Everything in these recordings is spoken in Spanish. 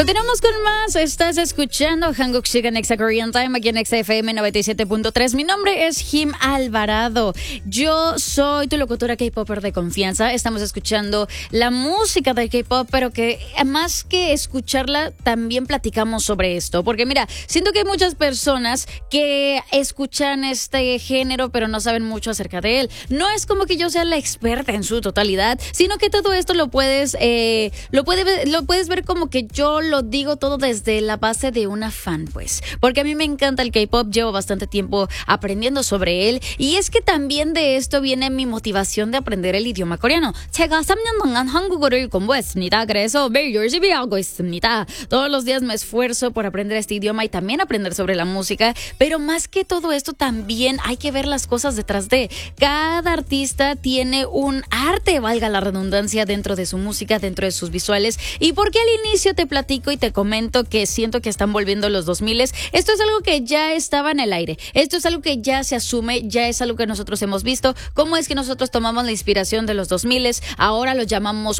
Continuamos con más. Estás escuchando Hanguk Shigan Exa Korean Time aquí en XFM 97.3. Mi nombre es Jim Alvarado. Yo soy tu locutora K-Popper de confianza. Estamos escuchando la música del K-Pop, pero que más que escucharla, también platicamos sobre esto. Porque mira, siento que hay muchas personas que escuchan este género, pero no saben mucho acerca de él. No es como que yo sea la experta en su totalidad, sino que todo esto lo puedes ver como que yo lo digo todo desde la base de una fan, pues. Porque a mí me encanta el K-Pop, llevo bastante tiempo aprendiendo sobre él. Y es que también de esto viene mi motivación de aprender el idioma coreano. 제가 3년 동안 한국어를 공부했습니다. 그래서 매일 열심히 하고 있습니다. Todos los días me esfuerzo por aprender este idioma y también aprender sobre la música. Pero más que todo esto, también hay que ver las cosas detrás de. Cada artista tiene un arte, valga la redundancia, dentro de su música, dentro de sus visuales. ¿Y por qué al inicio te platico y te comento que siento que están volviendo los 2000? Esto es algo que ya estaba en el aire. Esto es algo que ya se asume, ya es algo que nosotros hemos visto. ¿Cómo es que nosotros tomamos la inspiración de los 2000? Ahora lo llamamos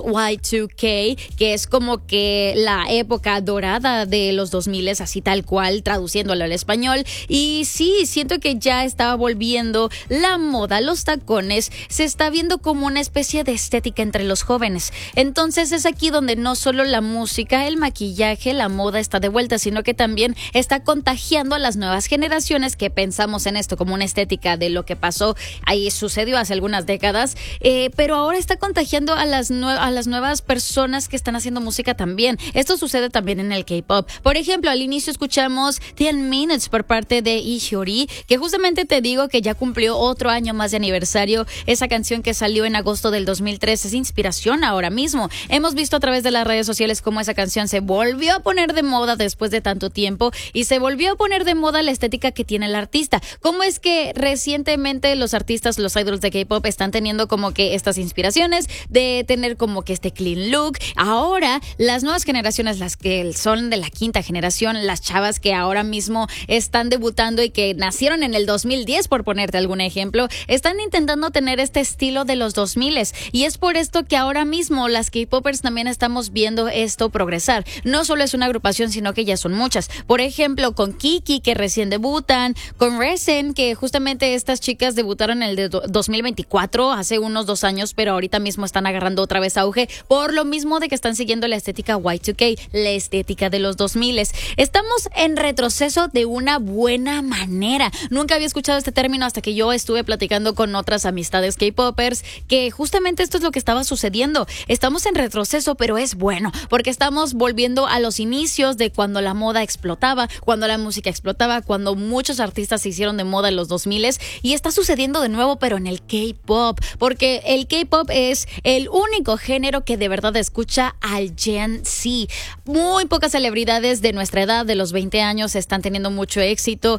Y2K, que es como que la época dorada de los 2000, así tal cual, traduciéndolo al español. Y sí, siento que ya estaba volviendo la moda, los tacones, se está viendo como una especie de estética entre los jóvenes. Entonces es aquí donde no solo la música, el maquillaje, la moda está de vuelta, sino que también está contagiando a las nuevas generaciones que pensamos en esto como una estética de lo que pasó, ahí sucedió hace algunas décadas, pero ahora está contagiando a las nuevas personas que están haciendo música también. Esto sucede también en el K-Pop. Por ejemplo, al inicio escuchamos 10 Minutes por parte de Lee Hyori, que justamente te digo que ya cumplió otro año más de aniversario. Esa canción que salió en agosto del 2003 es inspiración ahora mismo. Hemos visto a través de las redes sociales cómo esa canción se volvió a poner de moda después de tanto tiempo y se volvió a poner de moda la estética que tiene el artista. ¿Cómo es que recientemente los artistas, los idols de K-Pop están teniendo como que estas inspiraciones de tener como que este clean look? Ahora las nuevas generaciones, las que son de la quinta generación, las chavas que ahora mismo están debutando y que nacieron en el 2010, por ponerte algún ejemplo, están intentando tener este estilo de los 2000, y es por esto que ahora mismo las K-Popers también estamos viendo esto progresar. No solo es una agrupación, sino que ya son muchas. Por ejemplo, con Kiki, que recién debutan, con Resen, que justamente estas chicas debutaron en el de 2024, hace unos 2 años, pero ahorita mismo están agarrando otra vez auge, por lo mismo de que están siguiendo la estética Y2K, la estética de los 2000. Estamos en retroceso de una buena manera. Nunca había escuchado este término hasta que yo estuve platicando con otras amistades K-Popers, que justamente esto es lo que estaba sucediendo. Estamos en retroceso, pero es bueno, porque estamos volviendo a los inicios de cuando la moda explotaba, cuando la música explotaba, cuando muchos artistas se hicieron de moda en los 2000, y está sucediendo de nuevo, pero en el K-Pop, porque el K-Pop es el único género que de verdad escucha al Gen Z. Muy pocas celebridades de nuestra edad, de los 20 años, están teniendo mucho éxito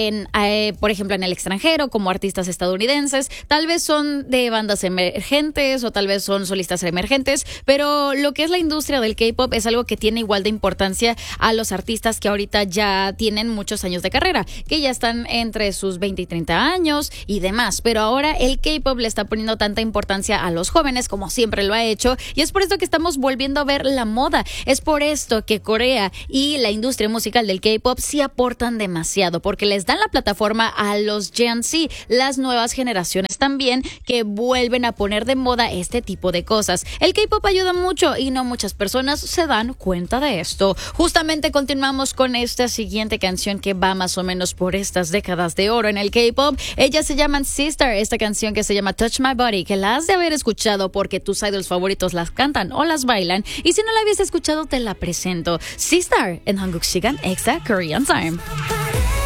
por ejemplo, en el extranjero, como artistas estadounidenses. Tal vez son de bandas emergentes o tal vez son solistas emergentes, pero lo que es la industria del K-Pop es algo que tiene igual de importancia a los artistas que ahorita ya tienen muchos años de carrera, que ya están entre sus 20 y 30 años y demás. Pero ahora el K-Pop le está poniendo tanta importancia a los jóvenes, como siempre lo ha hecho, y es por esto que estamos volviendo a ver la moda. Es por esto que Corea y la industria musical del K-Pop sí aportan demasiado, porque les dan la plataforma a los Gen Z, las nuevas generaciones también, que vuelven a poner de moda este tipo de cosas. El K-Pop ayuda mucho y no muchas personas se dan cuenta de esto. Justamente continuamos con esta siguiente canción que va más o menos por estas décadas de oro en el K-Pop. Ellas se llaman Sistar, esta canción que se llama Touch My Body, que la has de haber escuchado porque tus idols favoritos las cantan o las bailan, y si no la habías escuchado te la presento. Sistar en Hanguk Shigan Exa Korean Time.